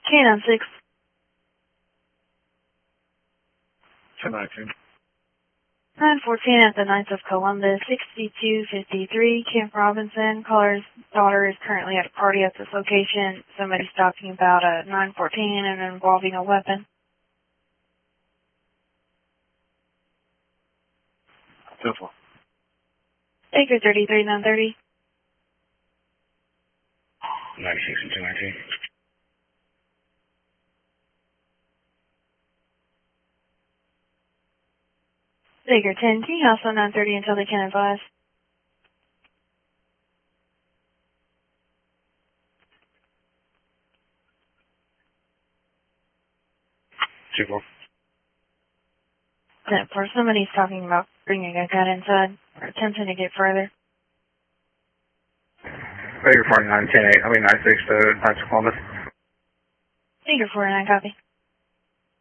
K-9 6. 1019. 914 at the Knights of Columbus, 6253, Camp Robinson. Caller's daughter is currently at a party at this location. Somebody's talking about a 914 and involving a weapon. Simple. Baker 33, 930. 96 and 219. Baker 10, King House on 930 until they can advise. Simple. Of course, somebody's talking about bringing a gun inside or attempting to get further. Baker 49, 10-8. 96 to Knights of Columbus. Baker 49, copy.